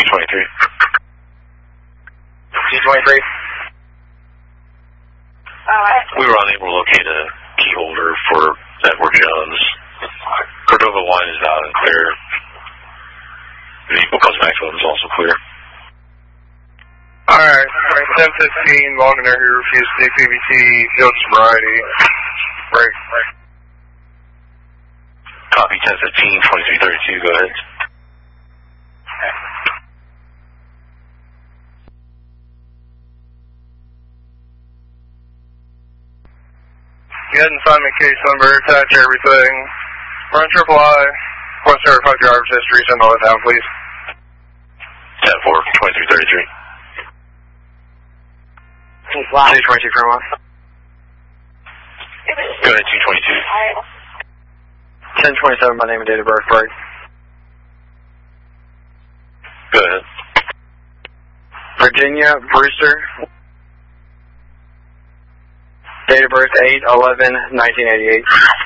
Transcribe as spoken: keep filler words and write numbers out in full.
twenty-three. T twenty-three. Alright. We were unable to locate a key holder for Edward Jones. Cordova one is out and clear. Vehicle comes back to him is also clear. Alright, ten fifteen, Wagner who refused to do P B T, field sobriety. Break. Copy ten fifteen, twenty-three thirty-two, go ahead. Go ahead and sign the case number, attach everything. Run triple I, request verified driver's history, send all that down, please. ten four, twenty-three thirty-three. Wow. two twenty-two for one. Go ahead, two twenty-two. ten twenty-seven, my name and date of birth, break. Go ahead. Virginia Brewster. Date of birth eight eleven nineteen eighty-eight.